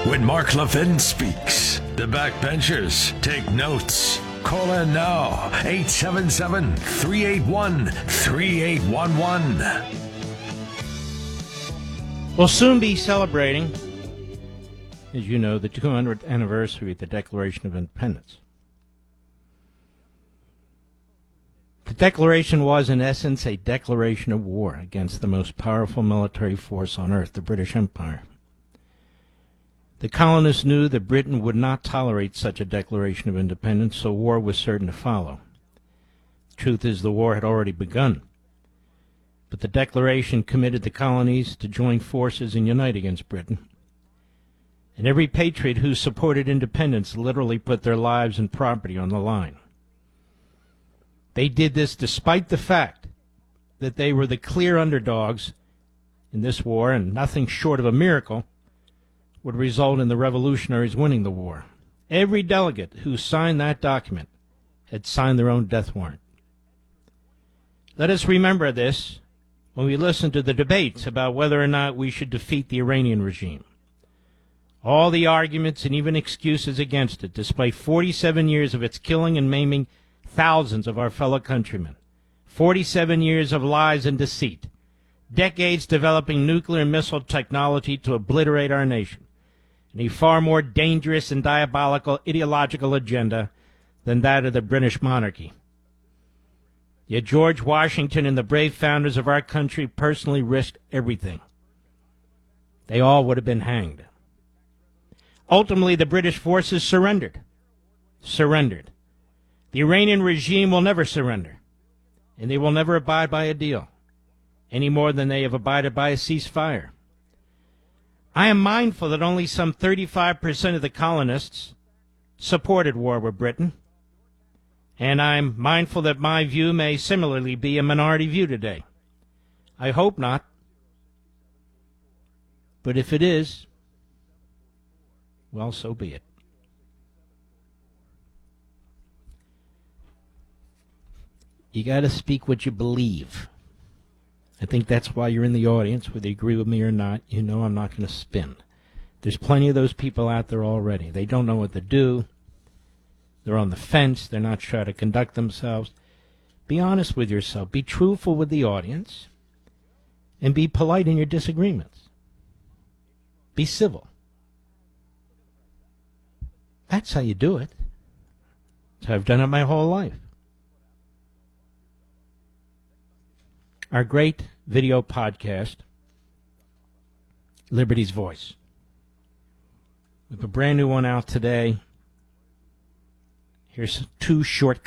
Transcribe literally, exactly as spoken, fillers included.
When Mark Levin speaks, the backbenchers take notes. Call in now, eight seven seven, three eight one, three eight one one. We'll soon be celebrating, as you know, the two hundredth anniversary of the Declaration of Independence. The Declaration was, in essence, a declaration of war against the most powerful military force on earth, the British Empire. The colonists knew that Britain would not tolerate such a declaration of independence, so war was certain to follow. The truth is, the war had already begun. But the Declaration committed the colonies to join forces and unite against Britain. And every patriot who supported independence literally put their lives and property on the line. They did this despite the fact that they were the clear underdogs in this war, and nothing short of a miracle would result in the revolutionaries winning the war. Every delegate who signed that document had signed their own death warrant. Let us remember this when we listen to the debates about whether or not we should defeat the Iranian regime. All the arguments and even excuses against it, despite forty-seven years of its killing and maiming thousands of our fellow countrymen, forty-seven years of lies and deceit, decades developing nuclear missile technology to obliterate our nation, and a far more dangerous and diabolical ideological agenda than that of the British monarchy. Yet George Washington and the brave founders of our country personally risked everything. They all would have been hanged. Ultimately, the British forces surrendered. Surrendered. The Iranian regime will never surrender, and they will never abide by a deal, any more than they have abided by a ceasefire. I am mindful that only some thirty-five percent of the colonists supported war with Britain, and I'm mindful that my view may similarly be a minority view today. I hope not. But if it is, well, so be it. You got to speak what you believe. I think that's why you're in the audience, whether you agree with me or not. You know I'm not going to spin. There's plenty of those people out there already. They don't know what to do. They're on the fence. They're not sure how to conduct themselves. Be honest with yourself. Be truthful with the audience. And be polite in your disagreements. Be civil. That's how you do it. That's how I've done it my whole life. Our great video podcast, Liberty's Voice. We have a brand new one out today. Here's two short